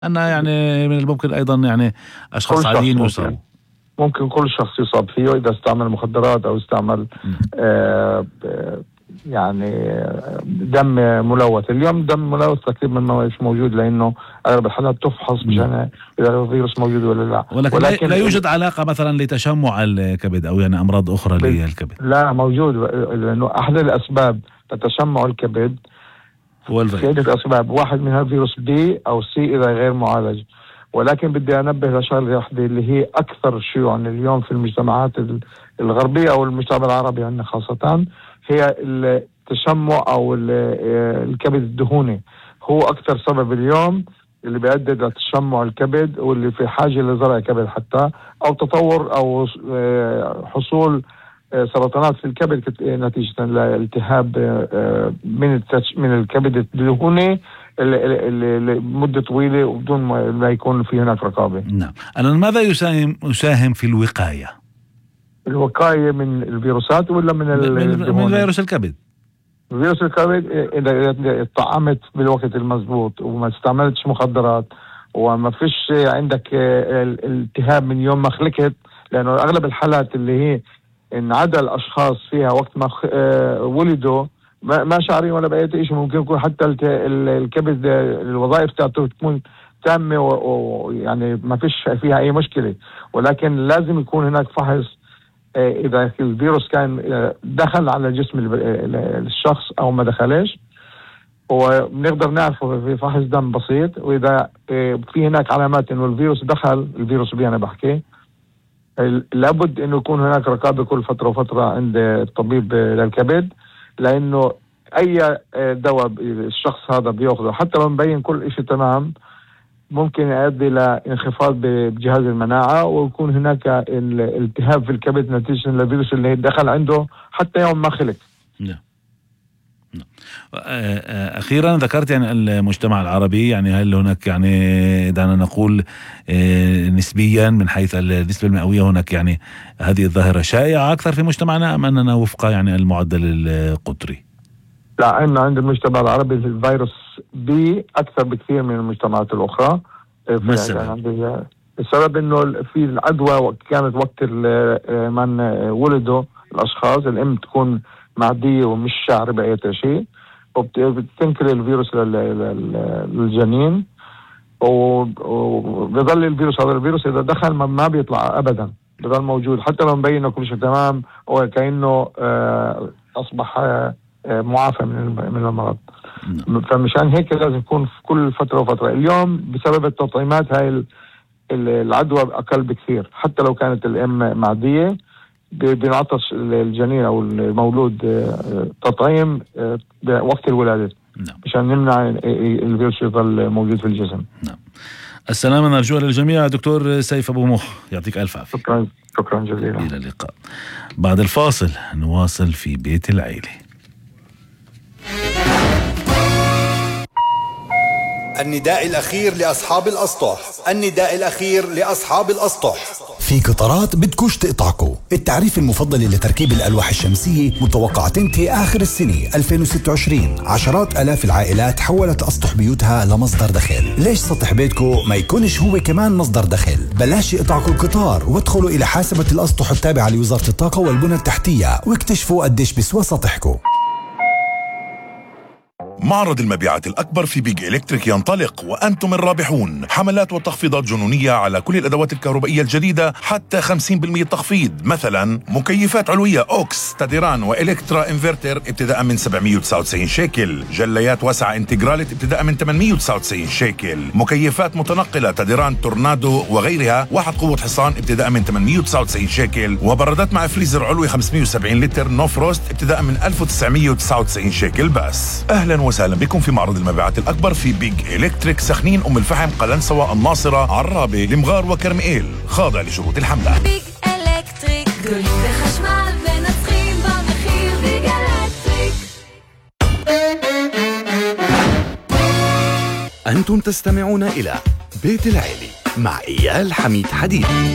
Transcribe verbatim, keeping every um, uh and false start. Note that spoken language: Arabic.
أن يعني من الممكن أيضا يعني أشخاص عاديين يصابوا. ممكن كل شخص يصاب فيه إذا استعمل مخدرات أو استعمل آه يعني دم ملوث. اليوم دم ملوث تقريبا ما مش موجود، لأنه أغلب الحالات تفحص مشان إذا الفيروس موجود ولا لا. ولكن, ولكن لا يوجد علاقة مثلا لتشمع الكبد أو يعني أمراض أخرى للكبد. لا موجود، لأنه أحد الأسباب لتشمع الكبد هو الفيروس. في عدة أسباب، واحد منها فيروس بي أو سي إذا غير معالج. ولكن بدي أنبه لشغلة واحدة اللي هي أكثر شيوعا اليوم في المجتمعات الغربية أو المجتمع العربي عندنا خاصة، هي التشمع أو الكبد الدهوني. هو أكثر سبب اليوم اللي بيؤدي لتشمع الكبد، واللي في حاجة لزرع كبد حتى، أو تطور أو حصول سرطانات في الكبد نتيجة لالتهاب من من الكبد الدهوني لمدة طويلة وبدون ما يكون في هناك رقابة. نعم. الآن ماذا يساهم يساهم في الوقاية؟ الوقاية من الفيروسات ولا من من, من فيروس الكبد؟ فيروس الكبد إذا طعمت بالوقت المضبوط وما استعملتش مخدرات وما فيش عندك الالتهاب من يوم ما خلقت، لأنه أغلب الحالات اللي هي انعدى الأشخاص فيها وقت ما ولدوا ما شعرين ولا بأي شيء، ممكن يكون حتى الكبد الوظائف تاعته تكون تامة ويعني ما فيش فيها أي مشكلة. ولكن لازم يكون هناك فحص إذا الفيروس كان دخل على جسم الشخص أو ما دخلش، وبنقدر نعرفه في فحص دم بسيط. وإذا في هناك علامات إنه الفيروس دخل، الفيروس بي أنا بحكي، لابد إنه يكون هناك رقابة كل فترة وفترة عند الطبيب للكبد، لأنه أي دواء الشخص هذا بيأخذه حتى لو مبين كل إشي تمام ممكن يؤدي لانخفاض بجهاز المناعة، ويكون هناك الالتهاب في الكبد نتيجة للفيروس اللي دخل عنده حتى يوم ما خلق. نعم. أخيرا ذكرت يعني المجتمع العربي، يعني هل هناك يعني دعنا نقول نسبيا من حيث النسبة المئوية هناك يعني هذه الظاهرة شائعة أكثر في مجتمعنا، أم أننا وفق يعني المعدل القطري؟ لا، عندنا عند المجتمع العربي الفيروس بي أكثر بكثير من المجتمعات الأخرى. ما السبب؟ السبب إنه في العدوى كانت وقت من ولدوا الأشخاص، الأم تكون معدية ومش شعر بأي شيء، وبتنقل الفيروس للجنين، وبيظل الفيروس هذا الفيروس إذا دخل ما بيطلع أبدا، بيظل موجود حتى لو مبين كل شيء تمام وكأنه أصبح معافى من من المرض. فمشان هيك لازم يكون في كل فترة وفترة. اليوم بسبب التطعيمات هاي العدوى أقل بكثير، حتى لو كانت الأم معدية بنعطش الجنين أو المولود تطعيم وقت الولادة. نعم. مشان نمنع الفيروس يظل موجود في الجسم. نعم. السلامة نرجوها للجميع. دكتور سيف أبو مخ، يعطيك ألف عافية. شكرا شكرا جزيلا. إلى اللقاء. بعد الفاصل نواصل في بيت العيلة. النداء الأخير لأصحاب الأسطح، النداء الأخير لأصحاب الأسطح. في قطارات بدكوش تقطعكو. التعريف المفضل لتركيب الألواح الشمسية متوقع تنتهي آخر السنة ألفين وستة وعشرين. عشرات ألاف العائلات حولت أسطح بيوتها لمصدر دخل. ليش سطح بيتكو ما يكونش هو كمان مصدر دخل؟ بلاش يقطعكو القطار وادخلوا إلى حاسبة الأسطح التابعة لوزارة الطاقة والبنى التحتية واكتشفوا قديش بسوى سطحكو. معرض المبيعات الأكبر في بيج إلكتريك ينطلق وأنتم الرابحون. حملات وتخفيضات جنونية على كل الأدوات الكهربائية الجديدة، حتى خمسين بالمئة تخفيض. مثلا مكيفات علوية أوكس تاديران وإلكترا إنفرتر ابتداء من سبعمئة وتسعة وتسعين شيكل. جليات واسعة انتجرالت ابتداء من ثمانمئة وتسعة وتسعين شيكل. مكيفات متنقلة تاديران تورنادو وغيرها واحد قوة حصان ابتداء من ثمانمئة وتسعة وتسعين شيكل. وبرادات مع فريزر علوي خمسمئة وسبعين لتر نو فروست ابتداء من ألف وتسعمئة وتسعة وتسعين شيكل بس. أهلا وسهلا بكم في معرض المبيعات الأكبر في بيج إلكتريك، سخنين، أم الفحم، قلنسوة، الناصرة، عرابة، المغار وكرمئيل. خاضع لشروط الحملة. بيج إلكتريك كل بخشمال بنسخين بمخير. بيج إلكتريك. أنتم تستمعون إلى بيت العيلة مع إيال حميد حديد.